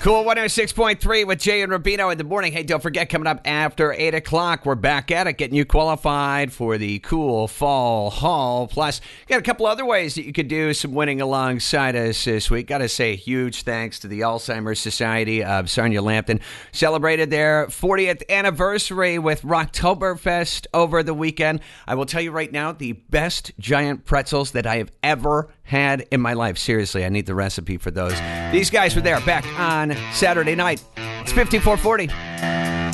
Cool 106.3 with Jay and Rubino in the morning. Hey, don't forget, coming up after 8 o'clock, we're back at it, getting you qualified for the cool fall haul. Plus, got a couple other ways that you could do some winning alongside us this week. Got to say a huge thanks to the Alzheimer's Society of Sarnia Lambton. Celebrated their 40th anniversary with Rocktoberfest over the weekend. I will tell you right now, the best giant pretzels that I have ever had in my life. Seriously, I need the recipe for those. These guys were there back on Saturday night. It's 5440.